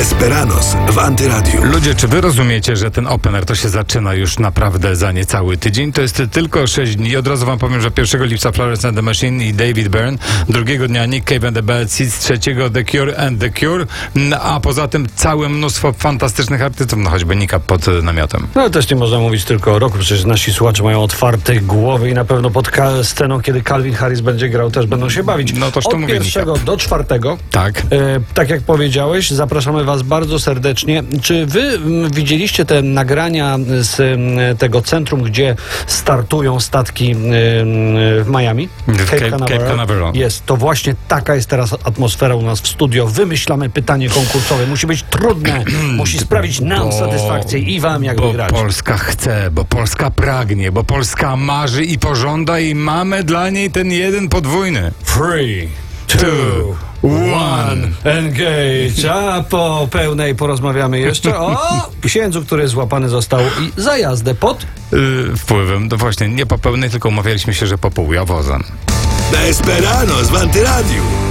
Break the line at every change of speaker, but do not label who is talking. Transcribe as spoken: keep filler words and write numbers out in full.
Desperados w Antyradiu.
Ludzie, czy wy rozumiecie, że ten opener to się zaczyna już naprawdę za niecały tydzień? To jest tylko sześć dni. Od razu wam powiem, że pierwszego lipca Florence and the Machine i David Byrne, drugiego dnia Nick Cave and the Bad Seeds, trzeciego The Cure and The Cure, a poza tym całe mnóstwo fantastycznych artystów, no choćby Nika pod namiotem.
No też nie można mówić tylko o roku, przecież nasi słuchacze mają otwarte głowy i na pewno pod ka- sceną, kiedy Calvin Harris będzie grał, też będą się bawić.
No toż to
Od
mówię,
pierwszego
Nika.
do czwartego.
Tak.
E, tak jak powiedziałeś, zapraszamy was bardzo serdecznie. Czy wy m, widzieliście te nagrania z m, tego centrum, gdzie startują statki m, w Miami?
W Cape, Cape Canaveral.
Jest. To właśnie taka jest teraz atmosfera u nas w studio. Wymyślamy pytanie konkursowe. Musi być trudne. Musi sprawić nam
Bo-
satysfakcję i wam, jak
Bo
wygrać.
Polska chce, bo Polska pragnie, bo Polska marzy i pożąda i mamy dla niej ten jeden podwójny.
Three, two, one, engage. A po pełnej porozmawiamy jeszcze o księdzu, który złapany został i za jazdę pod...
Yy, wpływem, no właśnie, nie po pełnej, tylko umawialiśmy się, że po pół, ja wozem.
Desperados w Antyradiu.